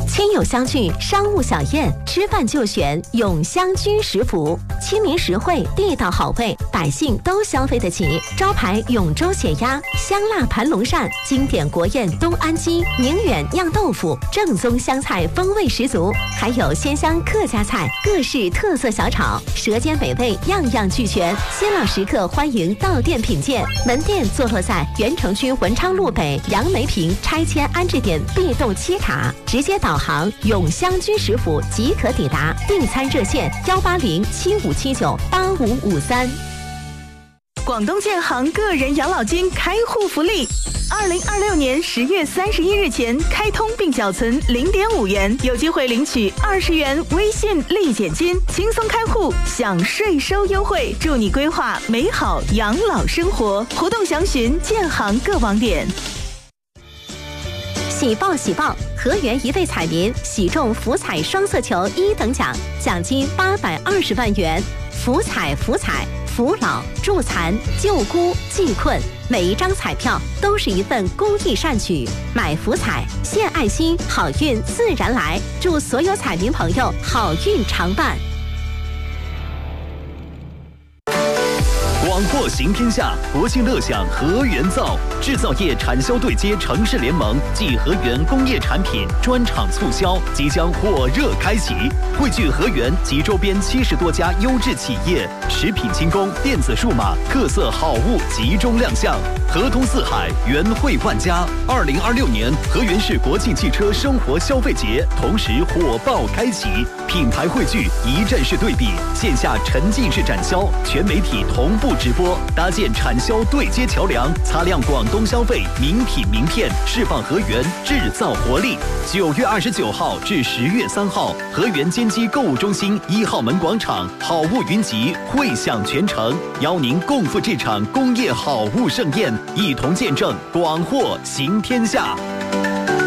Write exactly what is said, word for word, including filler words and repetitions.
亲友相聚，商务小宴，吃饭就选永香居食府，亲民实惠，地道好味，百姓都消费得起。招牌永州血鸭、香辣盘龙鳝，经典国宴东安鸡、宁远酿豆腐，正宗湘菜风味十足，还有鲜香客家菜，各式特色小炒，舌尖美味样样俱全。新老食客欢迎到店品鉴。门店坐落在原城区文昌路北杨梅坪拆迁安置点 B 栋七塔，直接导航永香居食府即可抵达。订餐热线幺八零七五七九八五五三。 广东建行个人养老金开户福利，二零二六年十月三十一日前开通并缴存零点五元，有机会领取二十元微信立减金，轻松开户享税收优惠，祝你规划美好养老生活。活动详询建行各网点。 喜报喜报！河源一位彩民喜中福彩双色球一等奖，奖金八百二十万元。福彩福彩，扶老助残救孤济困，每一张彩票都是一份公益善举。买福彩献爱心，好运自然来。祝所有彩民朋友好运常伴。 广货行天下，国庆乐享河源造制造业产销对接城市联盟暨河源工业产品专场促销即将火热开启，汇聚河源及周边七十多家优质企业，食品轻工、电子数码特色好物集中亮相，河通四海，源汇万家。二零二六年河源市国际汽车生活消费节同时火爆开启，品牌汇聚，一站式对比，线下沉浸式展销，全媒体同步直播，搭建产销对接桥梁，擦亮广东消费名品名片，释放河源制造活力。九月二十九号至十月三号，河源坚基购物中心一号门广场，好物云集，汇享全城，邀您共赴这场工业好物盛宴，一同见证广货行天下。